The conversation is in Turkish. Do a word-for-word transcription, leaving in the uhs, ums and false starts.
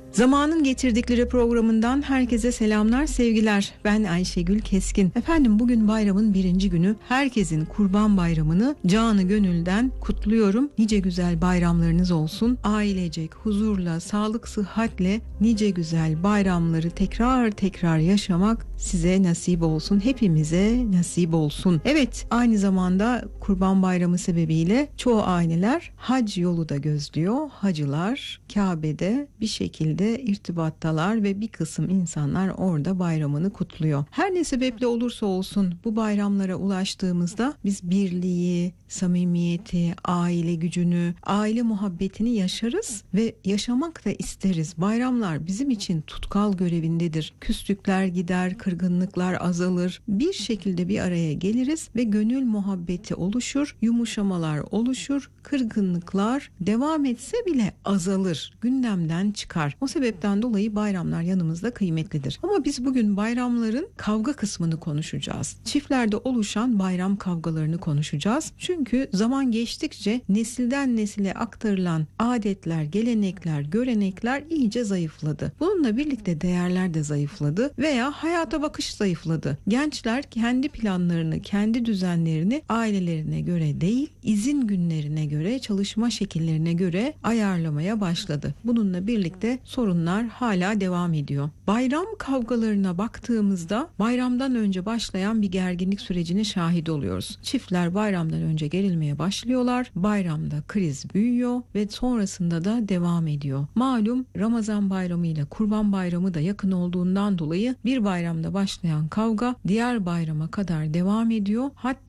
Zamanın Getirdikleri programından herkese selamlar, sevgiler. Ben Ayşegül Keskin. Efendim bugün bayramın birinci günü. Herkesin Kurban Bayramı'nı canı gönülden kutluyorum. Nice güzel bayramlarınız olsun. Ailecek, huzurla, sağlık, sıhhatle nice güzel bayramları tekrar tekrar yaşamak size nasip olsun. Hepimize nasip olsun. Evet, aynı zamanda Kurban Bayramı sebebiyle çoğu aileler hac yolu da gözlüyor. Hacılar Kabe'de bir şekilde irtibattalar ve bir kısım insanlar orada bayramını kutluyor. Her ne sebeple olursa olsun bu bayramlara ulaştığımızda biz birliği, samimiyeti, aile gücünü, aile muhabbetini yaşarız ve yaşamak da isteriz. Bayramlar bizim için tutkal görevindedir. Küslükler gider, kırgınlıklar azalır. Bir şekilde bir araya geliriz ve gönül muhabbeti oluşur, yumuşamalar oluşur, kırgınlıklar devam etse bile azalır, gündemden çıkar. O sebepten dolayı bayramlar yanımızda kıymetlidir. Ama biz bugün bayramların kavga kısmını konuşacağız. Çiftlerde oluşan bayram kavgalarını konuşacağız. Çünkü zaman geçtikçe nesilden nesile aktarılan adetler, gelenekler, görenekler iyice zayıfladı. Bununla birlikte değerler de zayıfladı veya hayata bakış zayıfladı. Gençler kendi planlarını, kendi düzenlerini ailelerine göre değil, izin günlerine göre, çalışma şekillerine göre ayarlamaya başladı. Bununla birlikte sorunlar hala devam ediyor. Bayram kavgalarına baktığımızda bayramdan önce başlayan bir gerginlik sürecine şahit oluyoruz. Çiftler bayramdan önce gerilmeye başlıyorlar. Bayramda kriz büyüyor ve sonrasında da devam ediyor. Malum Ramazan bayramı ile Kurban bayramı da yakın olduğundan dolayı bir bayramda başlayan kavga diğer bayrama kadar devam ediyor. Hatta